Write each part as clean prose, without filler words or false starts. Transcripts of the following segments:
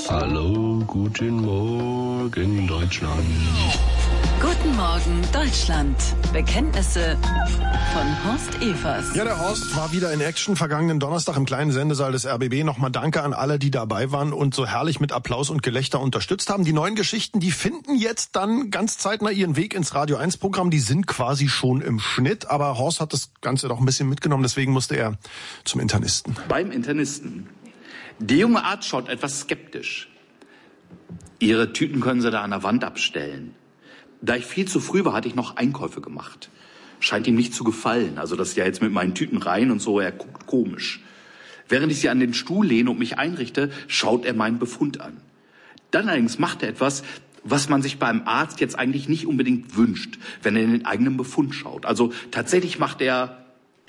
Hallo, guten Morgen, Deutschland. Guten Morgen, Deutschland. Bekenntnisse von Horst Evers. Ja, der Horst war wieder in Action vergangenen Donnerstag im kleinen Sendesaal des RBB. Nochmal danke an alle, die dabei waren und so herrlich mit Applaus und Gelächter unterstützt haben. Die neuen Geschichten, die finden jetzt dann ganz zeitnah ihren Weg ins Radio 1 Programm. Die sind quasi schon im Schnitt, aber Horst hat das Ganze doch ein bisschen mitgenommen, deswegen musste er zum Internisten. Beim Internisten. Der junge Arzt schaut etwas skeptisch. Ihre Tüten können Sie da an der Wand abstellen. Da ich viel zu früh war, hatte ich noch Einkäufe gemacht. Scheint ihm nicht zu gefallen. Also das ist ja jetzt mit meinen Tüten rein und so, er guckt komisch. Während ich sie an den Stuhl lehne und mich einrichte, schaut er meinen Befund an. Dann allerdings macht er etwas, was man sich beim Arzt jetzt eigentlich nicht unbedingt wünscht, wenn er in den eigenen Befund schaut. Also tatsächlich macht er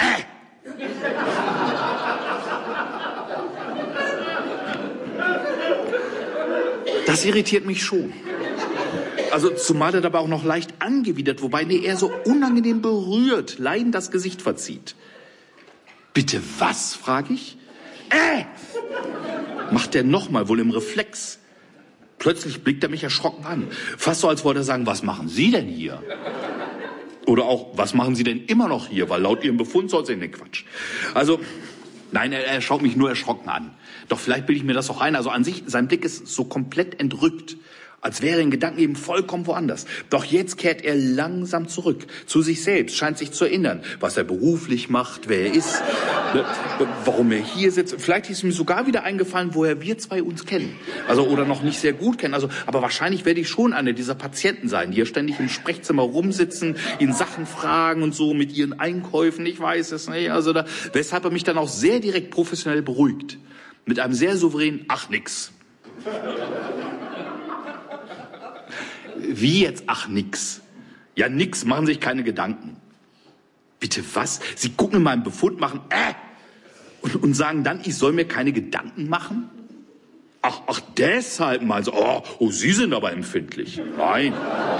Das irritiert mich schon. Also zumal er dabei auch noch leicht angewidert, wobei er so unangenehm berührt, leidend das Gesicht verzieht. Bitte was, frage ich. Macht er nochmal, wohl im Reflex. Plötzlich blickt er mich erschrocken an. Fast so, als wollte er sagen, was machen Sie denn hier? Oder auch, was machen Sie denn immer noch hier? Weil laut Ihrem Befund soll es in den Quatsch. Also, nein, er schaut mich nur erschrocken an. Doch vielleicht bilde ich mir das auch ein. Also an sich, sein Blick ist so komplett entrückt. Als wäre er in Gedanken eben vollkommen woanders. Doch jetzt kehrt er langsam zurück zu sich selbst, scheint sich zu erinnern, was er beruflich macht, wer er ist, warum er hier sitzt. Vielleicht ist ihm sogar wieder eingefallen, woher wir zwei uns kennen. Also oder noch nicht sehr gut kennen. Also, aber wahrscheinlich werde ich schon eine dieser Patienten sein, die hier ständig im Sprechzimmer rumsitzen, ihn Sachen fragen und so mit ihren Einkäufen. Ich weiß es nicht. Also weshalb er mich dann auch sehr direkt professionell beruhigt. Mit einem sehr souveränen Ach nix. Wie jetzt? Ach, nix. Ja, nix, machen Sie sich keine Gedanken. Bitte was? Sie gucken in meinen Befund, machen und sagen dann, ich soll mir keine Gedanken machen? Ach, deshalb meinen Sie, oh, Sie sind aber empfindlich. Nein.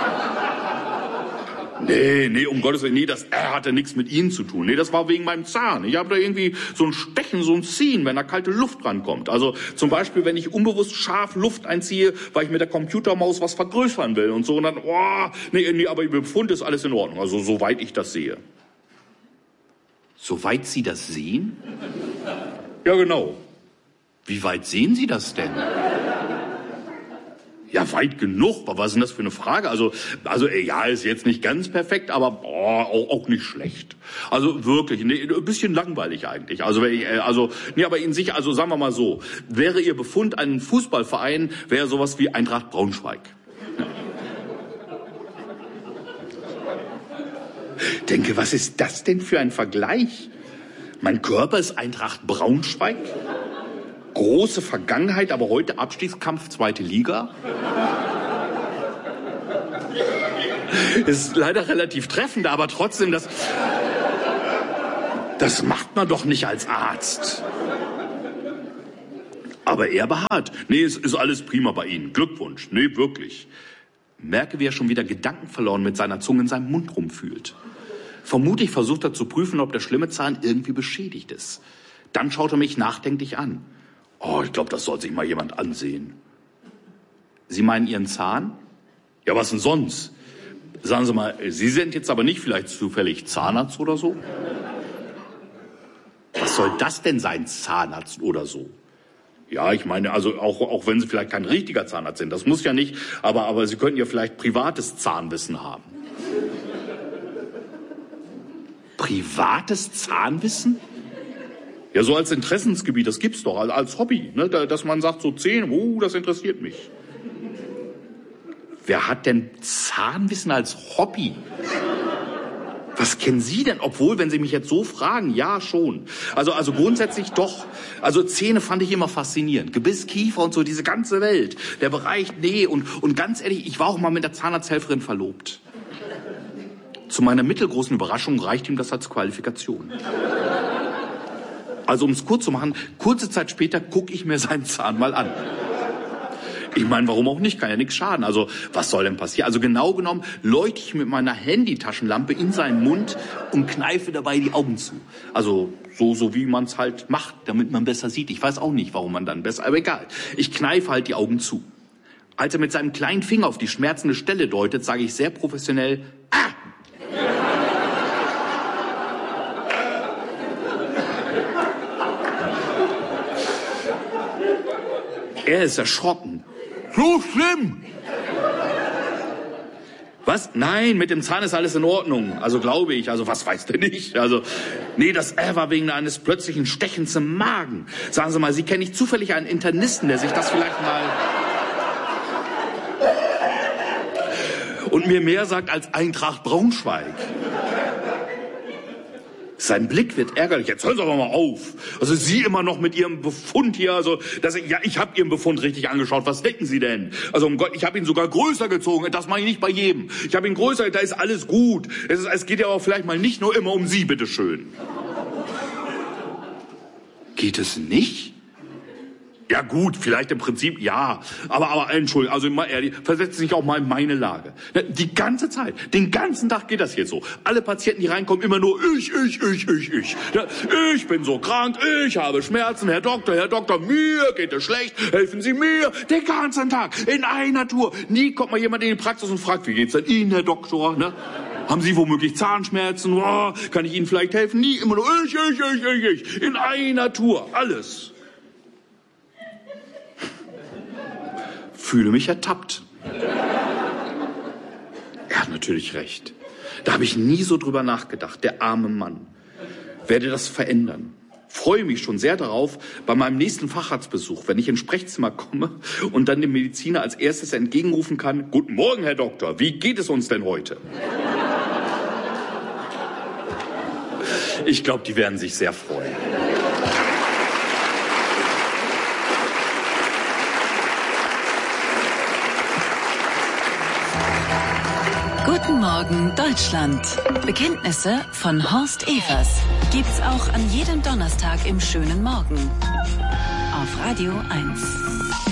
Nee, um Gottes Willen, nee, das hatte nichts mit Ihnen zu tun. Nee, das war wegen meinem Zahn. Ich habe da irgendwie so ein Stechen, so ein Ziehen, wenn da kalte Luft rankommt. Also zum Beispiel, wenn ich unbewusst scharf Luft einziehe, weil ich mit der Computermaus was vergrößern will und so. Und dann, nee, aber im Befund ist alles in Ordnung. Also soweit ich das sehe. Soweit Sie das sehen? Ja, genau. Wie weit sehen Sie das denn? Ja, weit genug. Was ist denn das für eine Frage? Also ja, ist jetzt nicht ganz perfekt, aber auch nicht schlecht. Also wirklich, ein bisschen langweilig eigentlich. Aber in sich, also sagen wir mal so, wäre Ihr Befund ein Fußballverein, wäre sowas wie Eintracht Braunschweig. Ja. Denke, was ist das denn für ein Vergleich? Mein Körper ist Eintracht Braunschweig? Große Vergangenheit, aber heute Abstiegskampf 2. Liga. Ist leider relativ treffend, aber trotzdem, das macht man doch nicht als Arzt. Aber er beharrt. Nee, es ist alles prima bei Ihnen. Glückwunsch. Nee, wirklich. Merke, wie er schon wieder gedankenverloren mit seiner Zunge in seinem Mund rumfühlt. Vermutlich versucht er zu prüfen, ob der schlimme Zahn irgendwie beschädigt ist. Dann schaut er mich nachdenklich an. Ich glaube, das soll sich mal jemand ansehen. Sie meinen Ihren Zahn? Ja, was denn sonst? Sagen Sie mal, Sie sind jetzt aber nicht vielleicht zufällig Zahnarzt oder so? Was soll das denn sein, Zahnarzt oder so? Ja, ich meine, also auch wenn Sie vielleicht kein richtiger Zahnarzt sind, das muss ja nicht, aber Sie könnten ja vielleicht privates Zahnwissen haben. Privates Zahnwissen? Ja, so als Interessensgebiet, das gibt's doch, als Hobby, ne? Dass man sagt, so Zähne, das interessiert mich. Wer hat denn Zahnwissen als Hobby? Was kennen Sie denn? Obwohl, wenn Sie mich jetzt so fragen, ja schon. Also grundsätzlich doch. Also Zähne fand ich immer faszinierend. Gebiss, Kiefer und so, diese ganze Welt. Der Bereich, und ganz ehrlich, ich war auch mal mit der Zahnarzthelferin verlobt. Zu meiner mittelgroßen Überraschung reicht ihm das als Qualifikation. Also um es kurz zu machen, kurze Zeit später gucke ich mir seinen Zahn mal an. Ich meine, warum auch nicht? Kann ja nichts schaden. Also, was soll denn passieren? Also, genau genommen, leuchte ich mit meiner Handytaschenlampe in seinen Mund und kneife dabei die Augen zu. Also, so wie man es halt macht, damit man besser sieht. Ich weiß auch nicht, warum man dann besser, aber egal. Ich kneife halt die Augen zu. Als er mit seinem kleinen Finger auf die schmerzende Stelle deutet, sage ich sehr professionell, ah! Er ist erschrocken. So schlimm! Was? Nein, mit dem Zahn ist alles in Ordnung. Also glaube ich. Also was weiß der nicht? Also, nee, das war wegen eines plötzlichen Stechens im Magen. Sagen Sie mal, Sie kennen nicht zufällig einen Internisten, der sich das vielleicht mal... und mir mehr sagt als Eintracht Braunschweig. Sein Blick wird ärgerlich. Jetzt hören Sie aber mal auf. Also Sie immer noch mit Ihrem Befund hier. Also ich habe Ihren Befund richtig angeschaut. Was denken Sie denn? Also um Gott, ich habe ihn sogar größer gezogen. Das mache ich nicht bei jedem. Ich habe ihn größer. Da ist alles gut. Es geht ja auch vielleicht mal nicht nur immer um Sie, bitteschön. Geht es nicht? Ja gut, vielleicht im Prinzip ja, aber Entschuldigung, also mal ehrlich, versetzen Sie sich auch mal in meine Lage. Die ganze Zeit, den ganzen Tag geht das jetzt so. Alle Patienten, die reinkommen, immer nur ich. Ich bin so krank, ich habe Schmerzen, Herr Doktor, mir geht es schlecht, helfen Sie mir. Den ganzen Tag, in einer Tour. Nie kommt mal jemand in die Praxis und fragt, wie geht's denn Ihnen, Herr Doktor, ne? Haben Sie womöglich Zahnschmerzen? Oh, kann ich Ihnen vielleicht helfen? Nie, immer nur ich. In einer Tour, alles. Fühle mich ertappt. Er hat natürlich recht. Da habe ich nie so drüber nachgedacht, der arme Mann. Werde das verändern. Freue mich schon sehr darauf, bei meinem nächsten Facharztbesuch, wenn ich ins Sprechzimmer komme und dann dem Mediziner als erstes entgegenrufen kann, Guten Morgen, Herr Doktor, wie geht es uns denn heute? Ich glaube, die werden sich sehr freuen. Guten Morgen Deutschland. Bekenntnisse von Horst Evers. Gibt's auch an jedem Donnerstag im schönen Morgen. Auf Radio 1.